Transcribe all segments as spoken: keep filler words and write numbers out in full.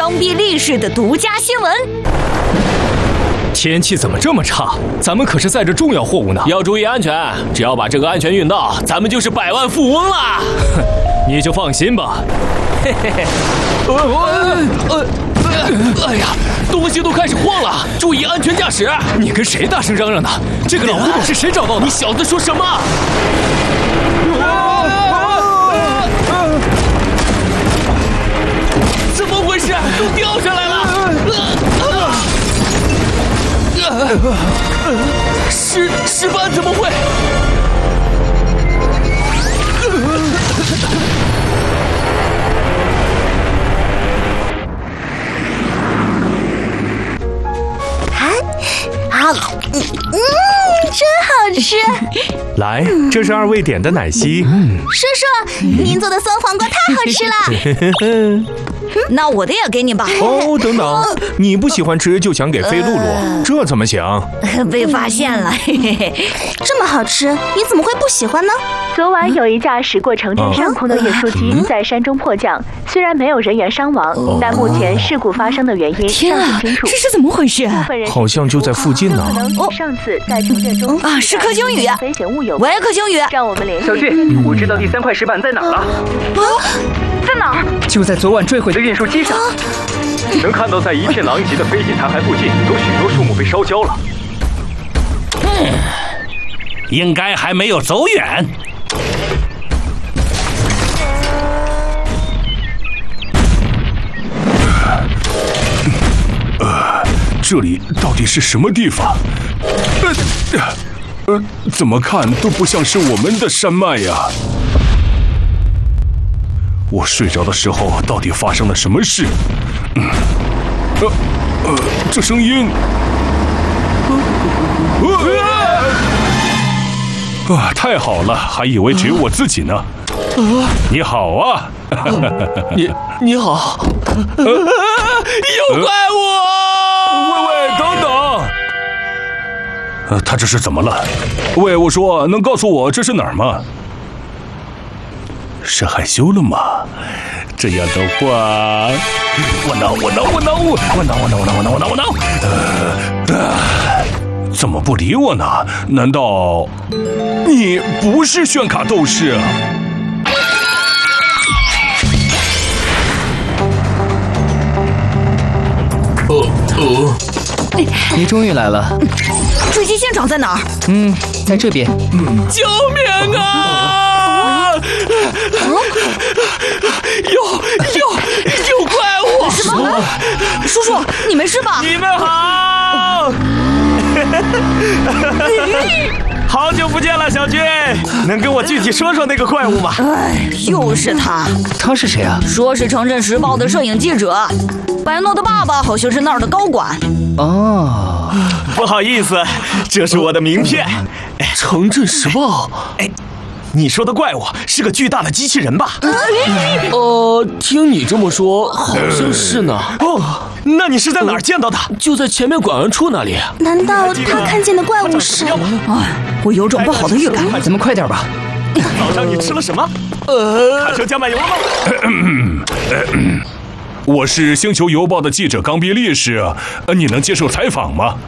刚愎历史的独家新闻。 天气怎么这么差？咱们可是载着重要货物呢， 要注意安全。只要把这个安全运到，咱们就是百万富翁啦！ 你就放心吧。 嘿嘿嘿。呃呃呃，哎呀，东西都开始晃了，注意安全驾驶！ 你跟谁大声嚷嚷呢？这个老古董是谁找到的？ 你小子说什么？怎么回事？都掉下来了！石石板怎么会？ 好，嗯嗯，真好吃。 来，这是二位点的奶昔。 嗯、叔叔，您做的酸黄瓜太好吃了。 那我的也给你吧。 哦，等等，你不喜欢吃就想给费露露，呃、这怎么行？ 被发现了。嘿嘿嘿， 这么好吃，你怎么会不喜欢呢？ 昨晚有一架驶过城镇上空的运输机在山中迫降，虽然没有人员伤亡，但目前事故发生的原因尚不清楚。 这是怎么回事？ 好像就在附近呢。 哦，上次在城镇中啊，是柯星宇。 飞行物有。 喂，柯星宇， 让我们联系。 小俊，我知道第三块石板在哪儿了。 啊，在哪儿？ 就在昨晚坠毁的运输机上。能看到在一片狼藉的飞机残骸附近，有许多树木被烧焦了。 嗯，应该还没有走远。 呃，这里到底是什么地方？呃，呃，怎么看都不像是我们的山脉呀。我睡着的时候到底发生了什么事？嗯，呃，呃，这声音，呃、啊，太好了，还以为只有我自己呢。啊、你好啊， 你你好，呃、有怪物！ 喂喂，等等，呃，他这是怎么了？喂，我说，能告诉我这是哪儿吗？是害羞了吗？这样的话，我挠我挠我挠我挠我挠我挠我挠我挠我挠，呃，呃，怎么不理我呢？难道你不是炫卡斗士啊？ 呃呃， 你终于来了。 坠机现场在哪儿？ 嗯，在这边。 救命啊！有有有怪物！ 什么？叔叔，你没事吧？ 你们好！好久不见了，小军，能跟我具体说说那个怪物吗？ 哎，又是他。 他是谁啊？ 说是城镇时报的摄影记者，白诺的爸爸好像是那儿的高管。 哦， 不好意思，这是我的名片。城镇时报。哎。你说的怪物是个巨大的机器人吧？呃，听你这么说，好像是呢。哦，那你是在哪儿见到的？就在前面拐弯处那里。 难道他看见的怪物是？ 哎，我有种不好的预感。 咱们快点吧。 早上你吃了什么？呃，看成加满油了吗？ 我是星球邮报的记者刚愎历史，你能接受采访吗？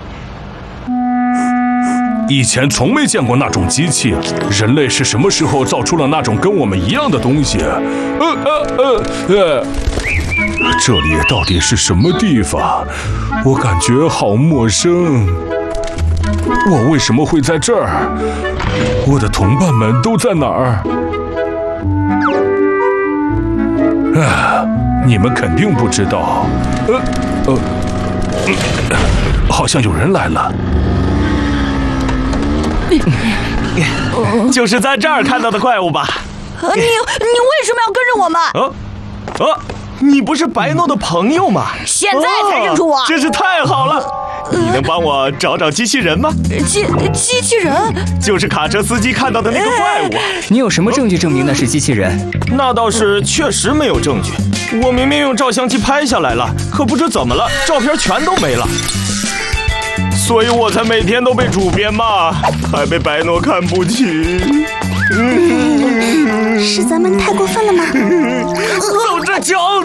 以前从没见过那种机器，人类是什么时候造出了那种跟我们一样的东西？呃呃呃呃，这里到底是什么地方？我感觉好陌生。我为什么会在这儿？我的同伴们都在哪儿？啊，你们肯定不知道。呃呃、嗯，好像有人来了。 就是在这儿看到的怪物吧？ 你你为什么要跟着我们？ 啊啊！你不是白诺的朋友吗？ 现在才认出我， 哦、真是太好了！你能帮我找找机器人吗？ 机机器人就是卡车司机看到的那个怪物。 你有什么证据证明那是机器人？ 那倒是确实没有证据。我明明用照相机拍下来了，可不知怎么了，照片全都没了。所以我才每天都被主编骂，还被白诺看不起。 是咱们太过分了吗？ 走着瞧。